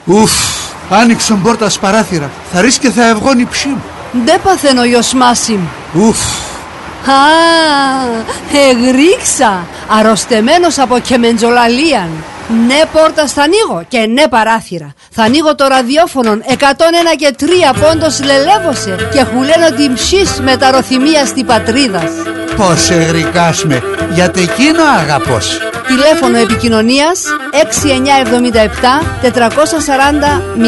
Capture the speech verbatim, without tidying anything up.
Ουφ, άνοιξαν πόρτα παράθυρα. Θα ρίξει και θα ευγώνει ψή μου. Ντε παθαίνω γιος Μάσιμ. Ουφ. Α, εγρίξα. Αρρωστεμένος από κεμεντζολαλίαν. Ναι πόρτα θα ανοίγω και ναι παράθυρα. Θα ανοίγω το ραδιόφωνο εκατόν ένα και τρία πόντος λελεύωσε και χουλένω την ψής με τα ροθυμία στη πατρίδας. Πώς εγρικάσμε, γιατί εκείνο αγαπώς. Τηλέφωνο επικοινωνίας έξι εννιά εβδομήντα επτά τετρακόσια σαράντα